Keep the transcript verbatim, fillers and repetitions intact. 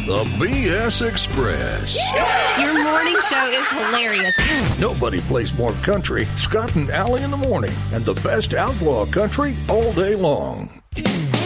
The B S Express. Your morning show is hilarious. Nobody plays more country. Scott and Allie in the morning. And the best outlaw country all day long.